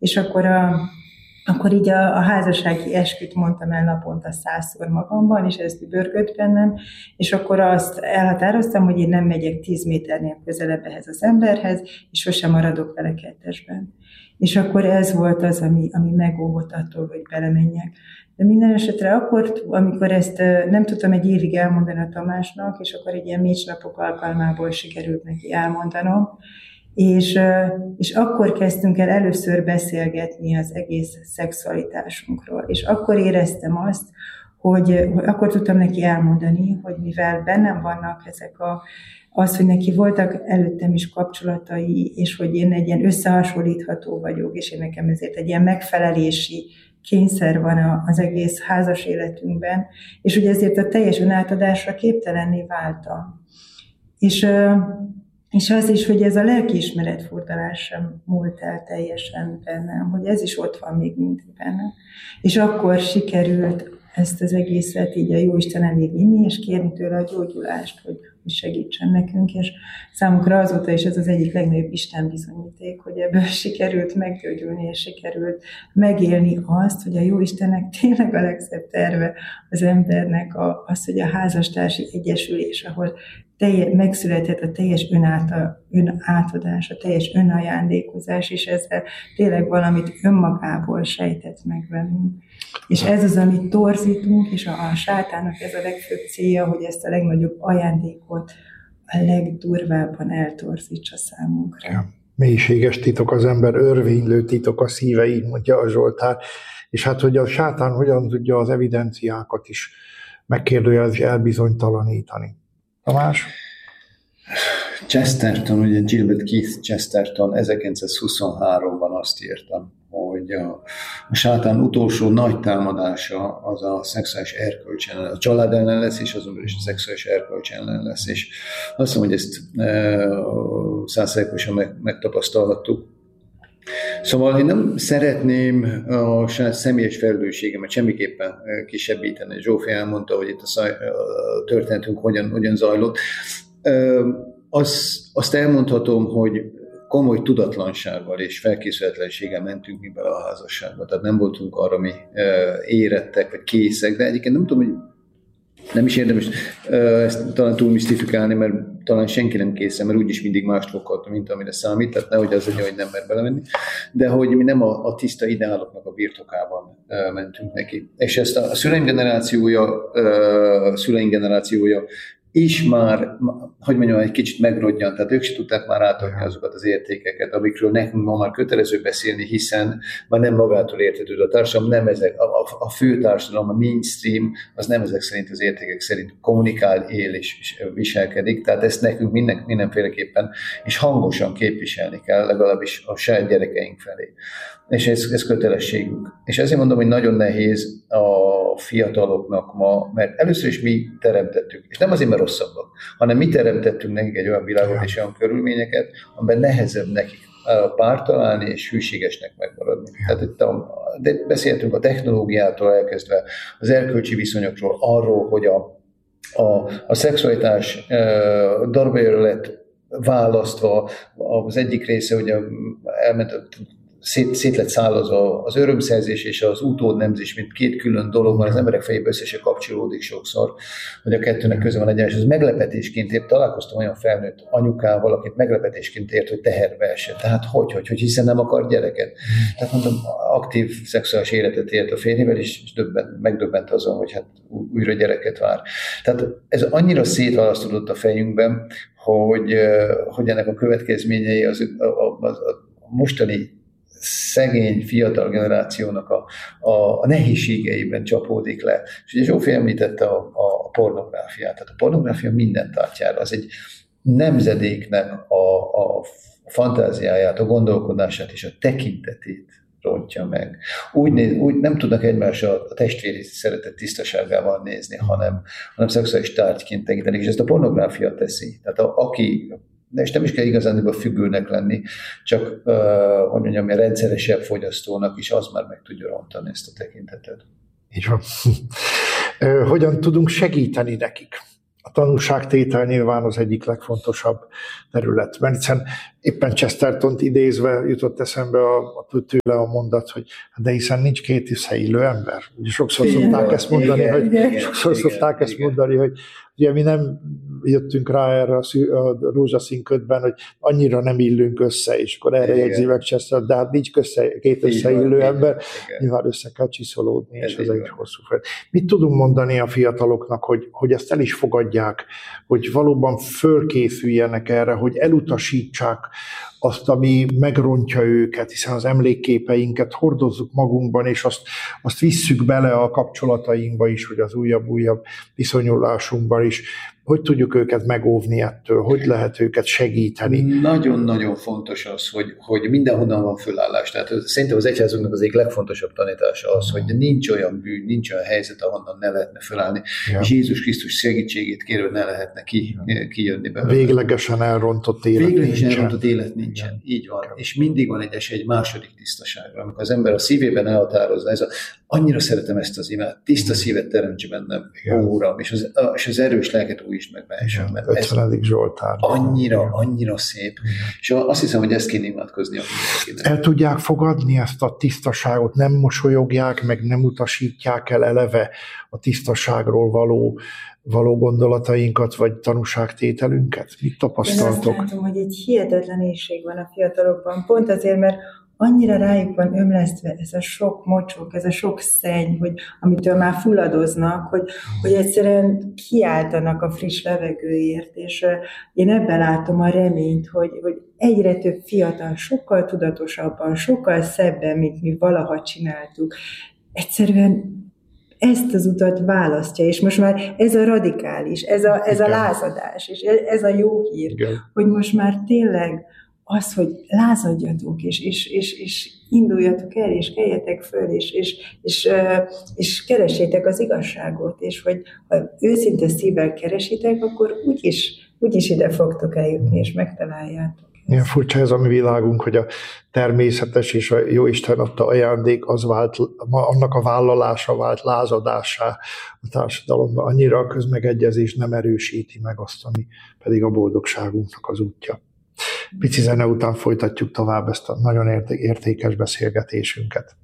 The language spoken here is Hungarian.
És akkor így a házassági esküt mondtam el naponta 100-szor magamban, és ez dübörgött bennem, és akkor azt elhatároztam, hogy én nem megyek 10 méternél közelebb ehhez az emberhez, és sosem maradok vele kettesben. És akkor ez volt az, ami megóvott attól, hogy belemenjek. De minden esetre akkor, amikor ezt nem tudtam egy évig elmondani a Tamásnak, és akkor egy ilyen mécsnapok alkalmából sikerült neki elmondanom, és akkor kezdtünk el először beszélgetni az egész szexualitásunkról. És akkor éreztem azt, hogy akkor tudtam neki elmondani, hogy mivel bennem vannak ezek az, hogy neki voltak előttem is kapcsolatai, és hogy én egy ilyen összehasonlítható vagyok, és én nekem ezért egy ilyen megfelelési kényszer van az egész házas életünkben, és ugye ezért a teljes önátadásra képtelenné váltam. És az is, hogy ez a lelkiismeretfordulás sem múlt el teljesen bennem, hogy ez is ott van még mindig bennem. És akkor sikerült ezt az egészet így a Jóisten elé vinni, és kérni tőle a gyógyulást, hogy segítsen nekünk, és számunkra azóta is ez az egyik legnagyobb Isten bizonyíték, hogy ebből sikerült meggyógyulni, és sikerült megélni azt, hogy a Jóistennek tényleg a legszebb terve az embernek az, hogy a házastársi egyesülés, ahol megszületett a teljes önátadás, a teljes önajándékozás, és ezzel tényleg valamit önmagából sejtett meg velünk. És ez az, amit torzítunk, és a sátának ez a legfőbb célja, hogy ezt a legnagyobb ajándékot a legdurvábban eltorzítsa számunkra. Ja. Mélységes titok az ember, örvénylő titok a szíve, így mondja a Zsoltár. És hát, hogy a sátán hogyan tudja az evidenciákat is megkérdőjelezni és elbizonytalanítani. Tamás? Chesterton, ugye Gilbert Keith Chesterton 1923-ban azt írta, hogy a sátán utolsó nagy támadása az a szexuális erkölcs ellen, a család ellen lesz, és azonban is a szexuális erkölcs ellen lesz. És azt mondom, hogy ezt 100%-osan megtapasztalhattuk. Szóval én nem szeretném a személyes felelősségemet semmiképpen kisebbíteni. Zsófi elmondta, hogy itt a történetünk hogyan zajlott. Azt elmondhatom, hogy komoly tudatlansággal és felkészületlenséggel mentünk mi bele a házasságba. Tehát nem voltunk arra mi érettek, vagy készek, de egyébként nem tudom, hogy nem is érdemes ezt talán túl misztifikálni, mert talán senki nem készen, mert úgyis mindig mást foghat, mint amire számít, tehát nehogy az legyen, hogy nem mer belemenni, de hogy mi nem a tiszta ideáloknak a birtokában mentünk neki. És ezt a szüleim generációja is már, hogy mondjam, egy kicsit megrodjan, tehát ők se tudták már átadni azokat az értékeket, amikről nekünk ma már kötelező beszélni, hiszen már nem magától értetődő a társadalom, nem ezek, a fő társadalom, a mainstream, az nem ezek szerint az értékek szerint kommunikál, él és viselkedik, tehát ezt nekünk mindenféleképpen és hangosan képviselni kell, legalábbis a saját gyerekeink felé. És ez kötelességünk. És ezért mondom, hogy nagyon nehéz a fiataloknak ma, mert először is mi teremtettük, és nem azért, mert rosszabbak, hanem mi teremtettünk nekik egy olyan világot és olyan körülményeket, amiben nehezebb nekik párt találni és hűségesnek megmaradni. Tehát de beszéltünk a technológiától elkezdve, az erkölcsi viszonyokról, arról, hogy a szexualitás darabjaira lett választva, az egyik része, hogy elment szét lett szálazva az örömszerzés és az utódnemzés, mint két külön dolog van, az emberek fejében össze se kapcsolódik sokszor, hogy a kettőnek köze van egyenes. Ez meglepetésként ért, találkoztam olyan felnőtt anyukával, akit meglepetésként ért, hogy teherbe esett. Tehát hogy hiszen nem akar gyereket. Tehát mondom, aktív szexuális életet élt a férjével, és megdöbbent azon, hogy hát újra gyereket vár. Tehát ez annyira szétválasztódott a fejünkben, hogy ennek a következményei a mostani szegény, fiatal generációnak a nehézségeiben csapódik le. És ugye Zsófi említette a pornográfiát. Tehát a pornográfia minden tárgyára. Az egy nemzedéknek a fantáziáját, a gondolkodását és a tekintetét rontja meg. Úgy nem tudnak egymásra a testvéri szeretet tisztaságával nézni, hanem szexuális tárgyként tekinteni. És ezt a pornográfia teszi. Tehát aki de és nem is kell igazán függőnek lenni, csak hogy mondjam, a rendszeresebb fogyasztónak is az már meg tudja rontani ezt a tekintetet. Így van. Hogyan tudunk segíteni nekik A tanúságtétel nyilván az egyik legfontosabb terület, mert hiszen éppen Chestertont idézve jutott eszembe tőle a mondat, hogy de hiszen nincs két összeillő ember. Sokszor szokták ezt mondani, hogy ugye mi nem jöttünk rá erre a rózsaszín ködben, hogy annyira nem illünk össze, és akkor erre jegyzi meg Chester, de hát nincs két összeillő ember, nyilván össze kell csiszolódni, és ez egy hosszú fel. Mit tudunk mondani a fiataloknak, hogy ezt el is fogadják, hogy valóban fölkészüljenek erre, hogy elutasítsák azt, ami megrontja őket, hiszen az emlékképeinket hordozzuk magunkban, és azt visszük bele a kapcsolatainkba is, hogy az újabb viszonyulásunkban is. Hogy tudjuk őket megóvni ettől? Hogy lehet őket segíteni? Nagyon-nagyon fontos az, hogy mindenhonnan van fölállás. Tehát szerintem az egyházunknak az egyik legfontosabb tanítása az, hogy nincs olyan bűn, nincs olyan helyzet, ahonnan ne lehetne fölállni. Ja. És Jézus Krisztus segítségét kérő, ne lehetne kijönni belőle. Véglegesen elrontott élet nincsen. Így van. Ja. És mindig van egy második tisztaságra. Amikor az ember a szívében elhatározza, annyira szeretem ezt az imát, tiszta szívet teremts bennem, ó Uram, és az erős lelket újítsd meg bensem. 50. Zsoltár. Annyira szép. És azt hiszem, hogy ezt kéne imádkozni a mindenkinek. El tudják fogadni ezt a tisztaságot, nem mosolyogják, meg nem utasítják el eleve a tisztaságról való gondolatainkat, vagy tanúságtételünket? Mit tapasztaltok? Én azt látom, hogy egy hihetetlenéség van a fiatalokban, pont azért, mert annyira rájuk van ömlesztve ez a sok mocsok, ez a sok szenny, amitől már fulladoznak, hogy egyszerűen kiáltanak a friss levegőért, és én ebben látom a reményt, hogy egyre több fiatal sokkal tudatosabban, sokkal szebben, mint mi valaha csináltuk, egyszerűen ezt az utat választja, és most már ez a radikális, ez a lázadás, és ez a jó hír, igen, hogy most már tényleg az, hogy lázadjatok, és induljatok el, és keljetek föl, és keresétek az igazságot, és hogy ha őszinte szívvel keresitek, akkor úgyis ide fogtok eljutni, és megtaláljátok. Ilyen furcsa ez a mi világunk, hogy a természetes és a Jóisten adta ajándék, annak a vállalása vált lázadássá a társadalomban. Annyira a közmegegyezés nem erősíti meg azt, ami pedig a boldogságunknak az útja. Pici zene után folytatjuk tovább ezt a nagyon értékes beszélgetésünket.